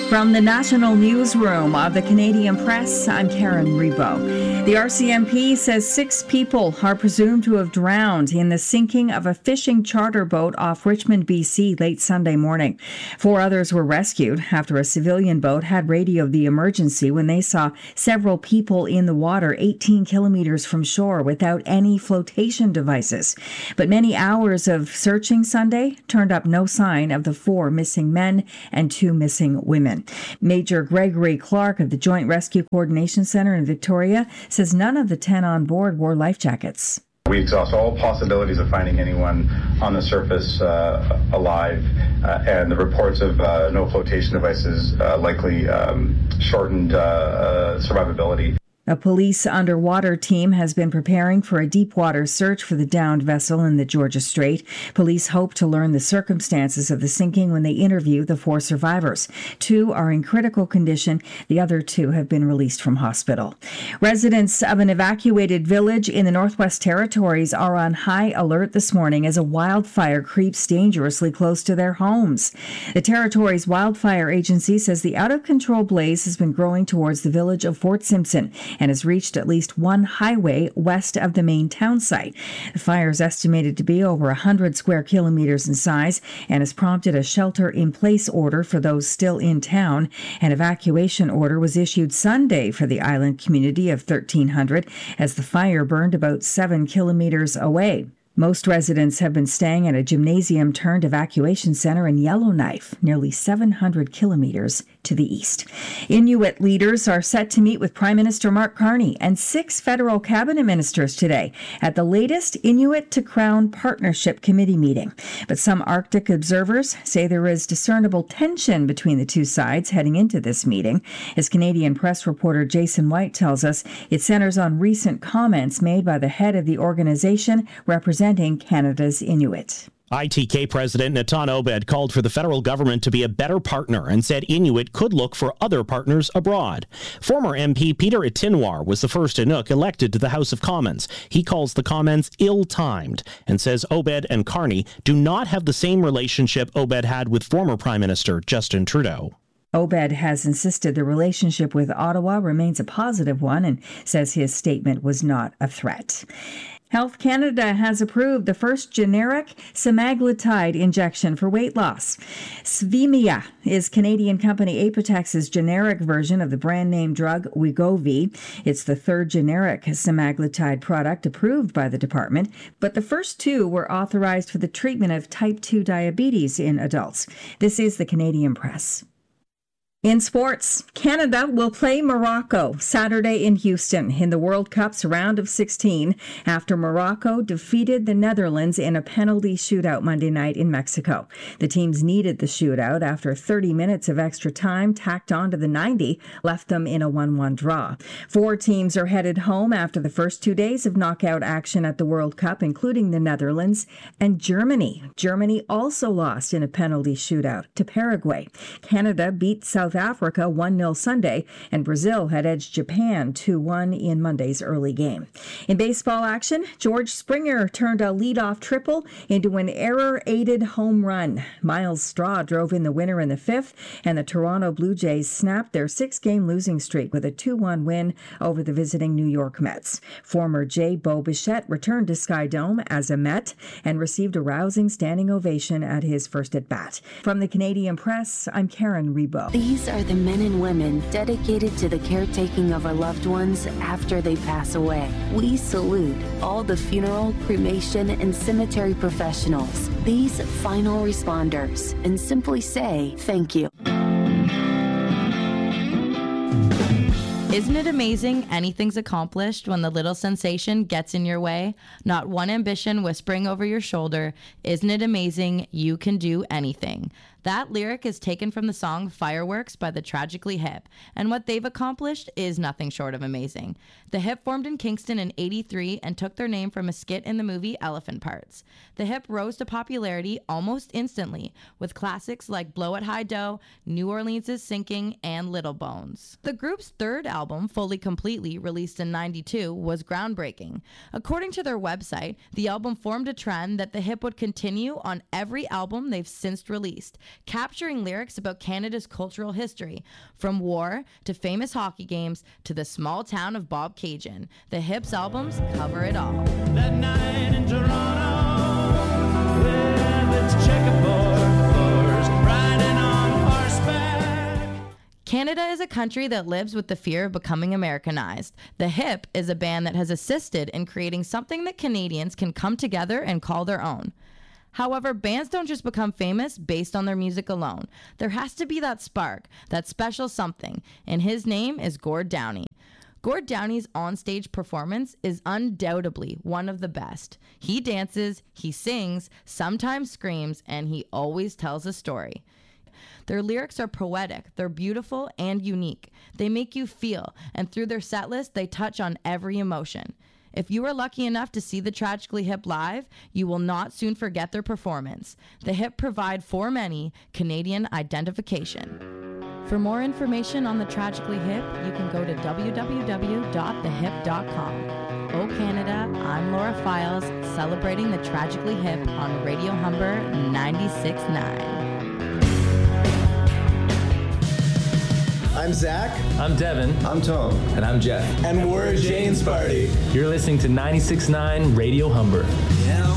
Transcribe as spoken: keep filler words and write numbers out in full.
From the National Newsroom of the Canadian Press, I'm Karen Rebo. The R C M P says six people are presumed to have drowned in the sinking of a fishing charter boat off Richmond, B C late Sunday morning. Four others were rescued after a civilian boat had radioed the emergency when they saw several people in the water eighteen kilometers from shore without any flotation devices. But many hours of searching Sunday turned up no sign of the four missing men and two missing women. Major Gregory Clark of the Joint Rescue Coordination Centre in Victoria says none of the ten on board wore life jackets. We exhaust all possibilities of finding anyone on the surface uh, alive, uh, and the reports of uh, no flotation devices uh, likely um, shortened uh, uh, survivability. A police underwater team has been preparing for a deep-water search for the downed vessel in the Georgia Strait. Police hope to learn the circumstances of the sinking when they interview the four survivors. Two are in critical condition. The other two have been released from hospital. Residents of an evacuated village in the Northwest Territories are on high alert this morning as a wildfire creeps dangerously close to their homes. The Territories Wildfire Agency says the out-of-control blaze has been growing towards the village of Fort Simpson and has reached at least one highway west of the main town site. The fire is estimated to be over one hundred square kilometers in size and has prompted a shelter-in-place order for those still in town. An evacuation order was issued Sunday for the island community of thirteen hundred as the fire burned about seven kilometers away. Most residents have been staying at a gymnasium-turned evacuation center in Yellowknife, nearly seven hundred kilometers to the east. Inuit leaders are set to meet with Prime Minister Mark Carney and six federal cabinet ministers today at the latest Inuit to Crown Partnership Committee meeting. But some Arctic observers say there is discernible tension between the two sides heading into this meeting. As Canadian Press reporter Jason White tells us, it centers on recent comments made by the head of the organization representing Canada's Inuit. I T K President Natan Obed called for the federal government to be a better partner and said Inuit could look for other partners abroad. Former M P Peter Itinwar was the first Inuk elected to the House of Commons. He calls the comments ill-timed and says Obed and Carney do not have the same relationship Obed had with former Prime Minister Justin Trudeau. Obed has insisted the relationship with Ottawa remains a positive one and says his statement was not a threat. Health Canada has approved the first generic semaglutide injection for weight loss. Svimia is Canadian company Apotex's generic version of the brand name drug Wegovy. It's the third generic semaglutide product approved by the department, but the first two were authorized for the treatment of type two diabetes in adults. This is the Canadian Press. In sports, Canada will play Morocco Saturday in Houston in the World Cup's round of sixteen after Morocco defeated the Netherlands in a penalty shootout Monday night in Mexico. The teams needed the shootout after thirty minutes of extra time tacked on to the ninety left them in a one one draw. Four teams are headed home after the first two days of knockout action at the World Cup, including the Netherlands and Germany. Germany also lost in a penalty shootout to Paraguay. Canada beat South South Africa one nil Sunday, and Brazil had edged Japan two one in Monday's early game. In baseball action, George Springer turned a leadoff triple into an error-aided home run. Miles Straw drove in the winner in the fifth, and the Toronto Blue Jays snapped their six-game losing streak with a two one win over the visiting New York Mets. Former Jay Bo Bichette returned to Sky Dome as a Met and received a rousing standing ovation at his first at-bat. From the Canadian Press, I'm Karen Rebo. These are the men and women dedicated to the caretaking of our loved ones after they pass away. We salute all the funeral, cremation, and cemetery professionals, these final responders, and simply say thank you. Isn't it amazing anything's accomplished when the little sensation gets in your way? Not one ambition whispering over your shoulder. Isn't it amazing you can do anything? That lyric is taken from the song Fireworks by the Tragically Hip, and what they've accomplished is nothing short of amazing. The Hip formed in Kingston in eighty-three and took their name from a skit in the movie Elephant Parts. The Hip rose to popularity almost instantly, with classics like Blow It High Dough, New Orleans is Sinking, and Little Bones. The group's third album, Fully Completely, released in ninety-two, was groundbreaking. According to their website, the album formed a trend that the Hip would continue on every album they've since released. capturing lyrics about Canada's cultural history, from war to famous hockey games to the small town of Bobcaygeon. The Hips albums cover it all. That night in Toronto, with its checkerboard floors, riding on horseback. Canada is a country that lives with the fear of becoming Americanized. The Hip is a band that has assisted in creating something that Canadians can come together and call their own. However, bands don't just become famous based on their music alone. There has to be that spark, that special something, and his name is Gord Downie. Gord Downie's onstage performance is undoubtedly one of the best. He dances, he sings, sometimes screams, and he always tells a story. Their lyrics are poetic, they're beautiful and unique. They make you feel, and through their set list, they touch on every emotion. If you are lucky enough to see the Tragically Hip live, you will not soon forget their performance. The Hip provide for many Canadian identification. For more information on the Tragically Hip, you can go to w w w dot the hip dot com. Oh Canada, I'm Laura Files, celebrating the Tragically Hip on Radio Humber ninety-six point nine. I'm Zach. I'm Devin. I'm Tom. And I'm Jeff. And we're Jane's Party. You're listening to ninety-six point nine Radio Humber. Yeah.